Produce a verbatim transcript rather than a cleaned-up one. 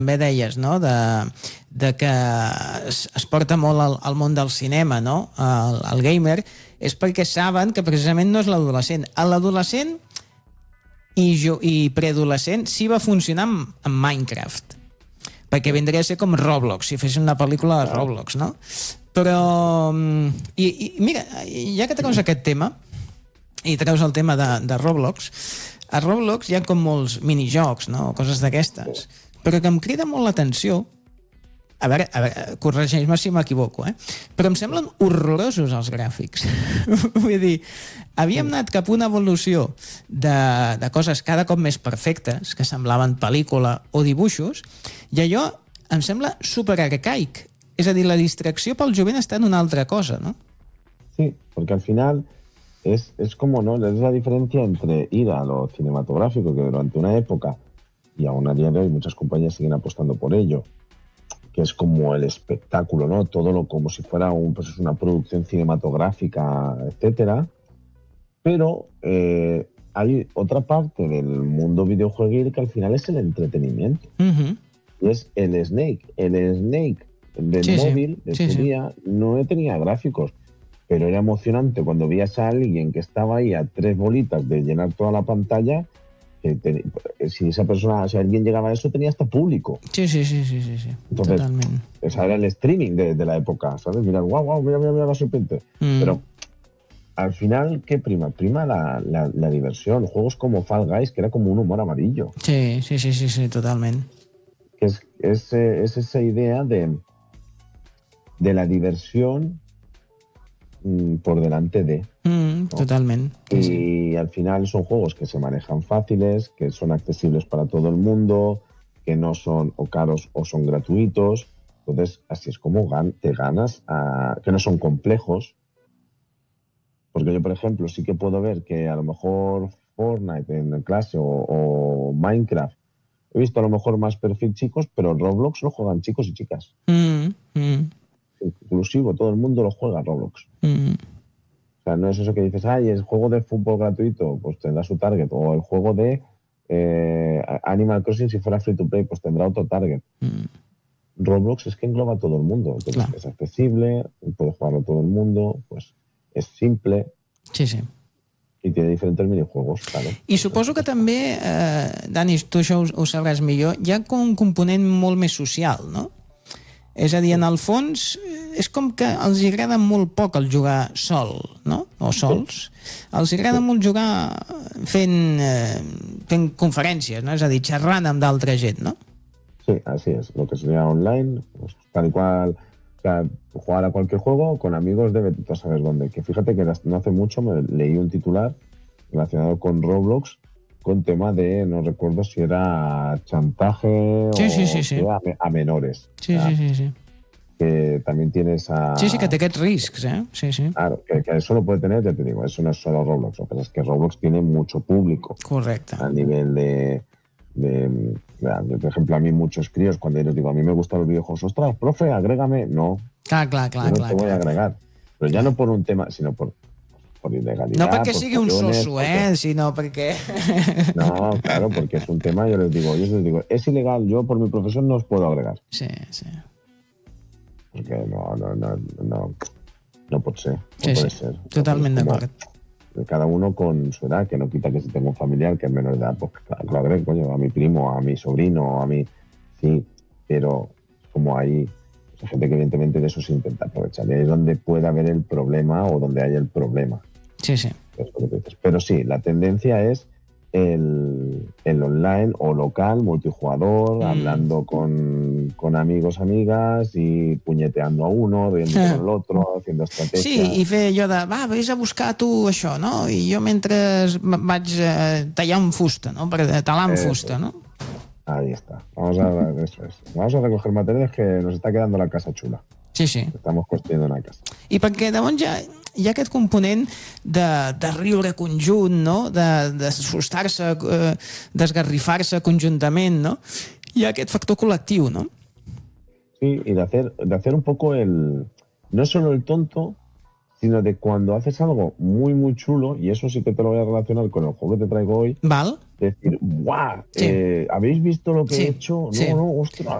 també deies, no?, de, de que es, es porta molt al, al món del cinema, no?, el, el gamer, és perquè saben que precisament no és l'adolescent. L'adolescent i, jo, i preadolescent sí va funcionar amb, amb Minecraft, perquè vindria a ser com Roblox, si fessin una pel·lícula de Roblox, no? Però, i, i mira, ja que treus aquest tema, i treus el tema de, de Roblox, a Roblox hi ha com molts minijocs, no?, coses d'aquestes, però que em crida molt l'atenció, a veure, a veure corregeix-me si m'equivoco, eh? Però em semblen horrorosos els gràfics. Vull dir, havíem anat cap a una evolució de, de coses cada cop més perfectes, que semblaven pel·lícula o dibuixos, i allò em sembla superarcaic. És a dir, la distracció pel jovent està en una altra cosa, ¿no? Sí, porque al final es, es como, ¿no?, es la diferencia entre ir a lo cinematográfico, que durante una época, y aún a día de hoy muchas compañías siguen apostando por ello, que es como el espectáculo, ¿no? Todo lo como si fuera un, pues es una producción cinematográfica, etcétera. Pero eh, hay otra parte del mundo videojueguil que al final es el entretenimiento. Uh-huh. Y es el Snake. El Snake del sí, móvil sí. de sí, su sí. día no tenía gráficos, pero era emocionante cuando veías a alguien que estaba ahí a tres bolitas de llenar toda la pantalla. Que te, si esa persona, si alguien llegaba a eso, tenía hasta público. Sí, sí, sí, sí, sí, sí. Entonces, totalment. Esa era el streaming de, de la época, ¿sabes? Mira, guau, guau, mira, mira, mira la serpiente. Mm. Pero al final, ¿qué prima? Prima la, la, la diversión. Juegos como Fall Guys, que era como un humor amarillo. Sí, sí, sí, sí, sí, totalment. Que es, es, es esa idea de, de la diversión mmm, por delante de. Mm, ¿no? Totalment. Sí, y sí. al final son juegos que se manejan fáciles, que son accesibles para todo el mundo, que no son o caros o son gratuitos. Entonces, así es como gan te ganas, a, que no son complejos. Porque yo, por ejemplo, sí que puedo ver que a lo mejor Fortnite en clase o, o Minecraft, he visto a lo mejor más perfil chicos, pero Roblox lo juegan chicos y chicas. Mm, mm. Inclusivo, todo el mundo lo juega Roblox. Mm. O sea, no es eso que dices, ay, el juego de fútbol gratuito, pues tendrá su target. O el juego de eh, Animal Crossing, si fuera free to play, pues tendrá otro target. Mm. Roblox es que engloba a todo el mundo. Entonces, Clar. es accesible, puede jugarlo todo el mundo, pues es simple. Sí, sí. I tiene diferents minijuegos, claro. I suposo que també, eh, Dani, tu això ho, ho sabràs millor, hi ha com un component molt més social, no? És a dir, en el fons, és com que els agrada molt poc el jugar sol, no? O sols. Els agrada Sí. molt jugar fent, eh, fent conferències, no? És a dir, xerrant amb d'altra gent, no? Sí, así es. Lo que sería online, pues, tal y cual, o sea, jugar a cualquier juego con amigos de vete tú a saber dónde. Que fíjate que no hace mucho me leí un titular relacionado con Roblox, con tema de, no recuerdo si era chantaje Sí, o sí, sí, sí. a, a menores. Sí, o sea, sí, sí, sí. Que también tiene esa... Sí, sí, que té aquests riscs, eh? Sí, sí. Claro, que, que eso lo puede tener, ya te digo, eso no es solo Roblox, lo que pasa es que Roblox tiene mucho público. Correcte. A nivel de, de, de, por ejemplo, a mí muchos críos, cuando yo les digo, a mí me gustan los videojuegos, ostras, profe, agrégame, no, Clar, clar, clar, yo no clar. te voy clar, a agregar. clar. Pero ya no por un tema, sino por, por ilegalidad. No perquè por sigui un follones, soso, porque- eh? Sinó perquè... No, claro, porque es un tema, yo les digo, yo les digo, es ilegal, yo por mi profesión no os puedo agregar. Sí, sí. Porque no, no, no, no, no puede ser. No Sí, puede sí. ser. Totalment Entonces, como d'acord. cada uno con su edad, que no quita que si tengo un familiar que es menor de edad, pues claro, que lo agrego, coño, a mi primo, a mi sobrino, a mi... Sí, pero como hay, pues, hay gente que evidentemente de eso se intenta aprovechar. Y ahí es donde puede haber el problema o donde hay el problema. Sí, sí. Es lo que tú dices. Pero sí, la tendencia es el, el online o local, multijugador, Mm. hablando con, con amigos, amigas y puñeteando a uno, riendo Ah. con el otro, haciendo estrategias. Sí, i fer allò de, va, vés a buscar tu això, no? I jo mentre m- vaig eh, tallant fusta, no? Per, talant Eso. fusta, no? Ahí está. Vamos a, eso es. Vamos a recoger materiales que nos está quedando la casa chula. Sí, sí. Estamos construyendo una casa. I perquè llavors hi ha, hi ha aquest component de, de riure conjunt, no? De, de sustar-se, eh, d'esgarrifar-se conjuntament, no? Hi ha aquest factor col·lectiu, no? Sí, y de hacer, de hacer un poco el... No solo el tonto, sino de cuando haces algo muy, muy chulo, y eso sí que te lo voy a relacionar con el juego que te traigo hoy. Val. Decir, ¡guau! Sí. Eh, ¿Habéis visto lo que Sí, he hecho? No, sí. no, ostras.